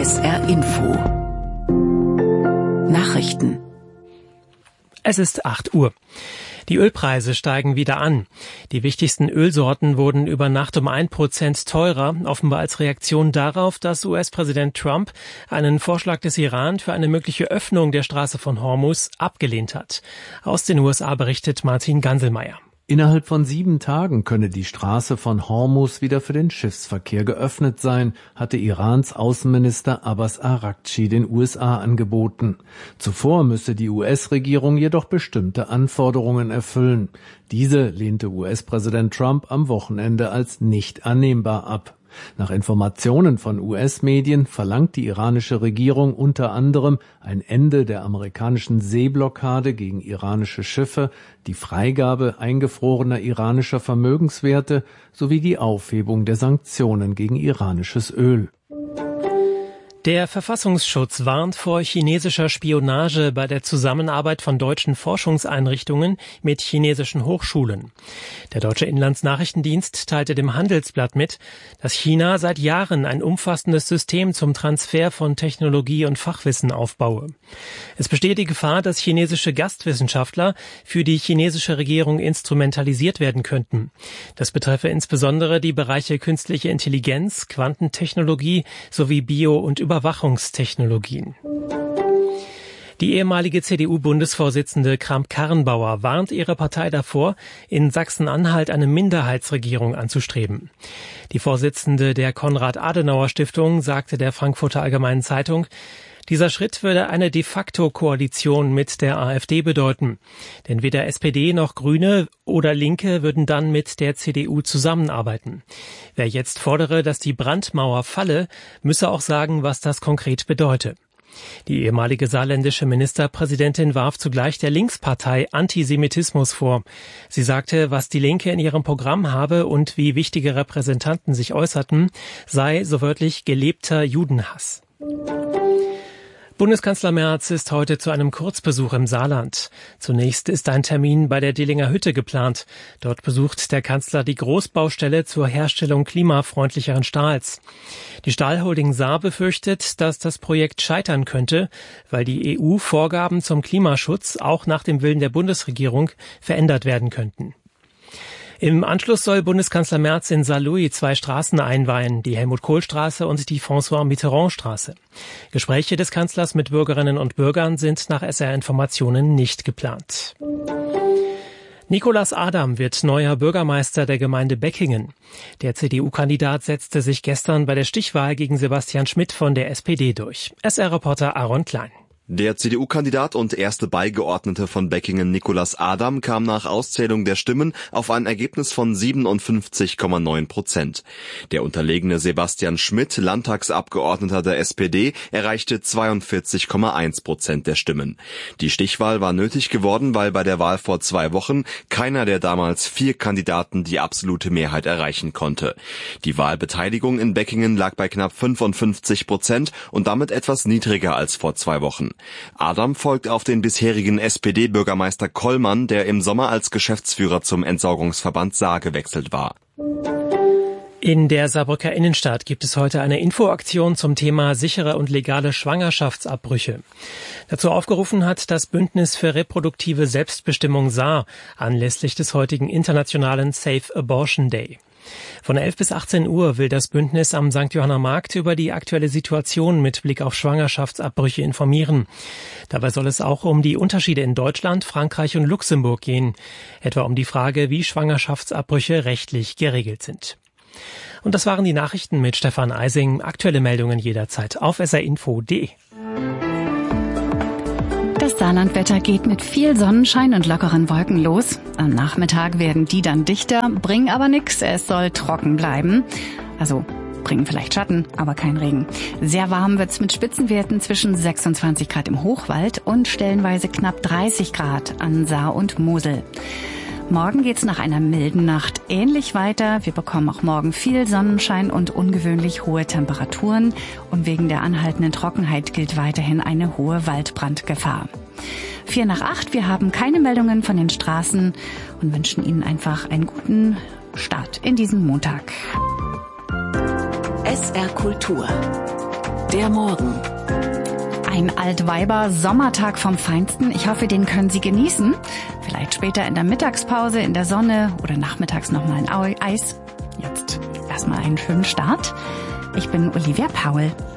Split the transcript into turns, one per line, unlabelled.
SR Info Nachrichten.
Es ist 8 Uhr. Die Ölpreise steigen wieder an. Die wichtigsten Ölsorten wurden über Nacht um 1% teurer, offenbar als Reaktion darauf, dass US-Präsident Trump einen Vorschlag des Iran für eine mögliche Öffnung der Straße von Hormuz abgelehnt hat. Aus den USA berichtet Martin Ganselmeier.
Innerhalb von 7 Tagen könne die Straße von Hormuz wieder für den Schiffsverkehr geöffnet sein, hatte Irans Außenminister Abbas Araghchi den USA angeboten. Zuvor müsse die US-Regierung jedoch bestimmte Anforderungen erfüllen. Diese lehnte US-Präsident Trump am Wochenende als nicht annehmbar ab. Nach Informationen von US-Medien verlangt die iranische Regierung unter anderem ein Ende der amerikanischen Seeblockade gegen iranische Schiffe, die Freigabe eingefrorener iranischer Vermögenswerte sowie die Aufhebung der Sanktionen gegen iranisches Öl.
Der Verfassungsschutz warnt vor chinesischer Spionage bei der Zusammenarbeit von deutschen Forschungseinrichtungen mit chinesischen Hochschulen. Der Deutsche Inlandsnachrichtendienst teilte dem Handelsblatt mit, dass China seit Jahren ein umfassendes System zum Transfer von Technologie und Fachwissen aufbaue. Es bestehe die Gefahr, dass chinesische Gastwissenschaftler für die chinesische Regierung instrumentalisiert werden könnten. Das betreffe insbesondere die Bereiche künstliche Intelligenz, Quantentechnologie sowie Bio- und Überwachungstechnologien. Die ehemalige CDU-Bundesvorsitzende Kramp-Karrenbauer warnt ihre Partei davor, in Sachsen-Anhalt eine Minderheitsregierung anzustreben. Die Vorsitzende der Konrad-Adenauer-Stiftung sagte der Frankfurter Allgemeinen Zeitung, dieser Schritt würde eine de facto Koalition mit der AfD bedeuten. Denn weder SPD noch Grüne oder Linke würden dann mit der CDU zusammenarbeiten. Wer jetzt fordere, dass die Brandmauer falle, müsse auch sagen, was das konkret bedeute. Die ehemalige saarländische Ministerpräsidentin warf zugleich der Linkspartei Antisemitismus vor. Sie sagte, was die Linke in ihrem Programm habe und wie wichtige Repräsentanten sich äußerten, sei so wörtlich gelebter Judenhass. Bundeskanzler Merz ist heute zu einem Kurzbesuch im Saarland. Zunächst ist ein Termin bei der Dillinger Hütte geplant. Dort besucht der Kanzler die Großbaustelle zur Herstellung klimafreundlicheren Stahls. Die Stahlholding Saar befürchtet, dass das Projekt scheitern könnte, weil die EU-Vorgaben zum Klimaschutz auch nach dem Willen der Bundesregierung verändert werden könnten. Im Anschluss soll Bundeskanzler Merz in Saarlouis 2 Straßen einweihen, die Helmut-Kohl-Straße und die François-Mitterrand-Straße. Gespräche des Kanzlers mit Bürgerinnen und Bürgern sind nach SR-Informationen nicht geplant. Nicolas Adam wird neuer Bürgermeister der Gemeinde Beckingen. Der CDU-Kandidat setzte sich gestern bei der Stichwahl gegen Sebastian Schmidt von der SPD durch. SR-Reporter Aaron Klein.
Der CDU-Kandidat und erste Beigeordnete von Beckingen, Nicolas Adam, kam nach Auszählung der Stimmen auf ein Ergebnis von 57,9%. Der unterlegene Sebastian Schmidt, Landtagsabgeordneter der SPD, erreichte 42,1% der Stimmen. Die Stichwahl war nötig geworden, weil bei der Wahl vor 2 Wochen keiner der damals 4 Kandidaten die absolute Mehrheit erreichen konnte. Die Wahlbeteiligung in Beckingen lag bei knapp 55% und damit etwas niedriger als vor 2 Wochen. Adam folgt auf den bisherigen SPD-Bürgermeister Kollmann, der im Sommer als Geschäftsführer zum Entsorgungsverband Saar gewechselt war.
In der Saarbrücker Innenstadt gibt es heute eine Infoaktion zum Thema sichere und legale Schwangerschaftsabbrüche. Dazu aufgerufen hat das Bündnis für reproduktive Selbstbestimmung Saar anlässlich des heutigen internationalen Safe Abortion Day. Von 11 bis 18 Uhr will das Bündnis am St. Johanner Markt über die aktuelle Situation mit Blick auf Schwangerschaftsabbrüche informieren. Dabei soll es auch um die Unterschiede in Deutschland, Frankreich und Luxemburg gehen, etwa um die Frage, wie Schwangerschaftsabbrüche rechtlich geregelt sind. Und das waren die Nachrichten mit Stefan Eising. Aktuelle Meldungen jederzeit auf srinfo.de.
Das Saarlandwetter geht mit viel Sonnenschein und lockeren Wolken los. Am Nachmittag werden die dann dichter, bringen aber nichts. Es soll trocken bleiben. Also bringen vielleicht Schatten, aber kein Regen. Sehr warm wird's mit Spitzenwerten zwischen 26 Grad im Hochwald und stellenweise knapp 30 Grad an Saar und Mosel. Morgen geht's nach einer milden Nacht ähnlich weiter. Wir bekommen auch morgen viel Sonnenschein und ungewöhnlich hohe Temperaturen. Und wegen der anhaltenden Trockenheit gilt weiterhin eine hohe Waldbrandgefahr. 7:45, wir haben keine Meldungen von den Straßen und wünschen Ihnen einfach einen guten Start in diesen Montag.
SR Kultur Der Morgen.
Ein Altweiber-Sommertag vom Feinsten. Ich hoffe, den können Sie genießen. Vielleicht später in der Mittagspause, in der Sonne oder nachmittags nochmal ein Eis. Jetzt erstmal einen schönen Start. Ich bin Olivia Paul.